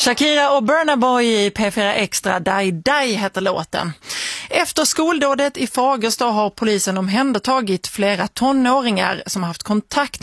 Shakira och Burna Boy i P4 Extra, Die Die heter låten. Efter skoldådet i Fagersta har polisen omhändertagit flera tonåringar som haft kontakt